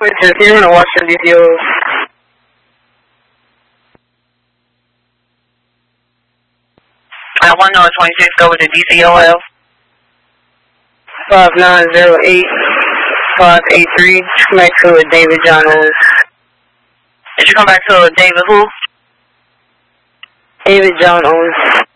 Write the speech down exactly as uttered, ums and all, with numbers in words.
Just, you're gonna watch the videos. I one North twenty-six, go with the D C O L. five nine zero eight five eight three. Come back to a David John Owens. Did you come back to David who? David John Owens.